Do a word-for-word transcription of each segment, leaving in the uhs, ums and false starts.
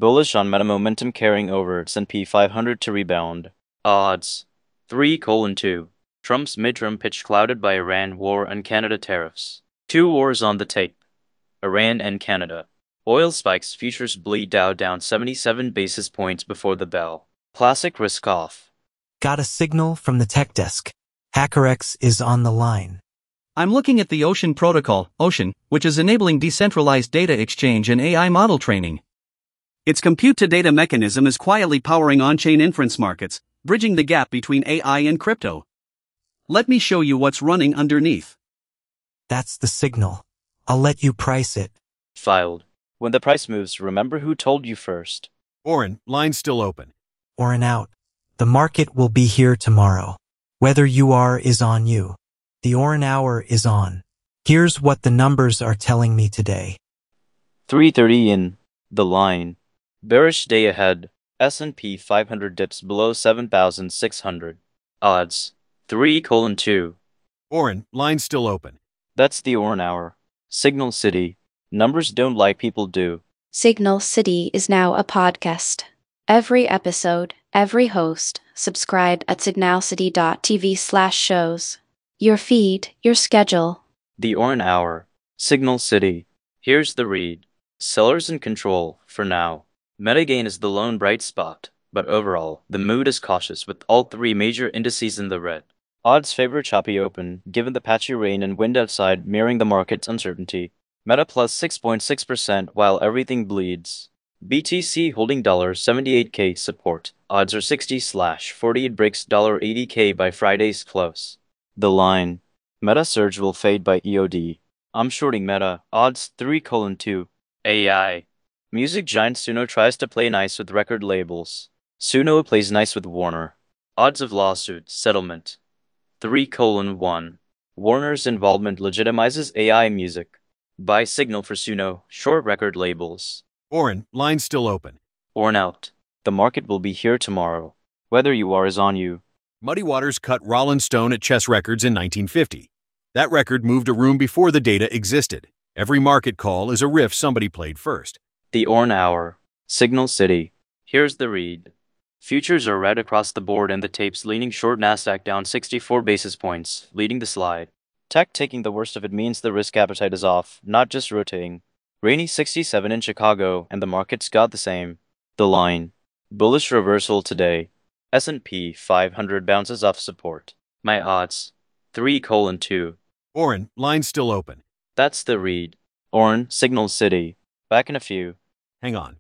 Bullish on meta momentum carrying over S and P five hundred to rebound. Odds. three colon two. Trump's midterm pitch clouded by Iran war and Canada tariffs. Two wars on the tape. Iran and Canada. Oil spikes, futures bleed Dow down seventy-seven basis points before the bell. Classic risk off. Got a signal from the tech desk. HackerX is on the line. I'm looking at the Ocean protocol, Ocean, which is enabling decentralized data exchange and A I model training. Its compute-to-data mechanism is quietly powering on-chain inference markets, bridging the gap between A I and crypto. Let me show you what's running underneath. That's the signal. I'll let you price it. Filed. When the price moves, remember who told you first. Oren, line still open. Oren out. The market will be here tomorrow. Whether you are is on you. The Oren hour is on. Here's what the numbers are telling me today. three thirty in. The line. Bearish day ahead. S and P five hundred dips below seven thousand six hundred. Odds. three colon two. Oren, line still open. That's the Oren hour. Signal City. Numbers don't lie, people do. Signal City is now a podcast. Every episode, every host, subscribe at signalcity.tv slash shows. Your feed, your schedule. The Oren hour. Signal City. Here's the read. Sellers in control, for now. Metagain is the lone bright spot, but overall, the mood is cautious with all three major indices in the red. Odds favor choppy open, given the patchy rain and wind outside mirroring the market's uncertainty. Meta plus six point six percent while everything bleeds. B T C holding seventy-eight K support. Odds are sixty slash forty-eight, breaks eighty K by Friday's close. The line. Meta surge will fade by E O D. I'm shorting Meta. Odds three colon two. A I. Music giant Suno tries to play nice with record labels. Suno plays nice with Warner. Odds of lawsuit settlement. three colon one. Warner's involvement legitimizes A I music. Buy signal for Suno, short record labels. Oren, line still open. Oren out. The market will be here tomorrow. Whether you are is on you. Muddy Waters cut Rollin Stone at Chess Records in nineteen fifty. That record moved a room before the data existed. Every market call is a riff somebody played first. The Oren hour. Signal City. Here's the read. Futures are red across the board and the tapes leaning short, Nasdaq down sixty-four basis points, leading the slide. Tech taking the worst of it means the risk appetite is off, not just rotating. Rainy sixty-seven in Chicago, and the market's got the same. The line. Bullish reversal today. S and P five hundred bounces off support. My odds. three colon two. Oren, line still open. That's the read. Oren, Signal City. Back in a few. Hang on.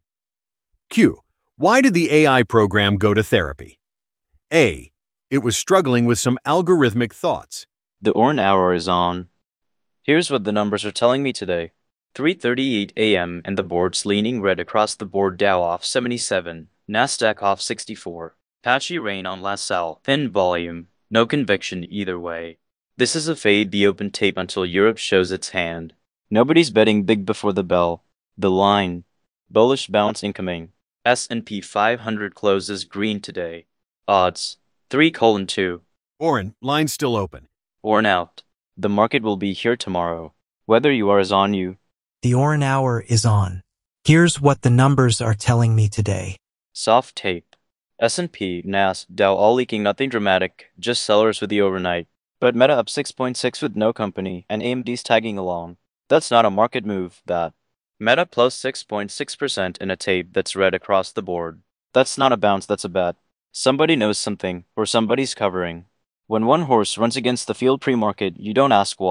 Q. Why did the A I program go to therapy? A. It was struggling with some algorithmic thoughts. The Oren hour is on. Here's what the numbers are telling me today. three thirty-eight a m and the board's leaning red across the board. Dow off seventy-seven, Nasdaq off sixty-four. Patchy rain on LaSalle, thin volume, no conviction either way. This is a fade the open tape until Europe shows its hand. Nobody's betting big before the bell. The line. Bullish bounce incoming. S and P five hundred closes green today. Odds. three colon two. Oren, line still open. Oren out. The market will be here tomorrow. Whether you are is on you. The Oren hour is on. Here's what the numbers are telling me today. Soft tape. S and P, Nas, Dow all leaking, nothing dramatic, just sellers with the overnight. But Meta up six point six with no company, and A M D's tagging along. That's not a market move, that. Meta plus six point six percent in a tape that's red across the board. That's not a bounce, that's a bet. Somebody knows something, or somebody's covering. When one horse runs against the field pre-market, you don't ask why.